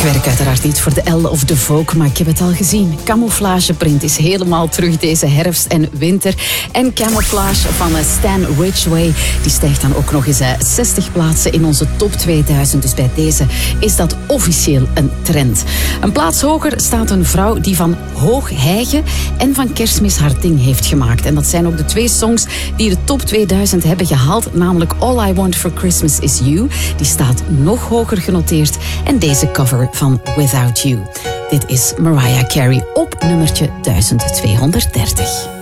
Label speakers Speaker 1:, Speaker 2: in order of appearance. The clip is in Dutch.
Speaker 1: Ik werk uiteraard niet voor de Elle of de Vogue, maar ik heb het al gezien. Camouflageprint is helemaal terug deze herfst en winter. En Camouflage van Stan Ridgway, die stijgt dan ook nog eens 60 plaatsen in onze top 2000. Dus bij deze is dat officieel een trend. Een plaats hoger staat een vrouw die van hoog hijgen en van Kerstmis haar ding heeft gemaakt. En dat zijn ook de twee songs die de top 2000 hebben gehaald, namelijk All I Want for Christmas Is You. Die staat nog hoger genoteerd. En deze cover van Without You. Dit is Mariah Carey op nummertje 1230.